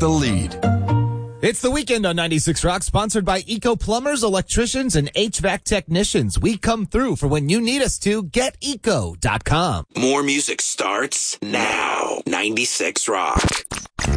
the lead. It's the weekend on 96 Rock, sponsored by Eco Plumbers, Electricians, and HVAC Technicians. We come through for when you need us to. GetEco.com. More music starts now. 96 Rock.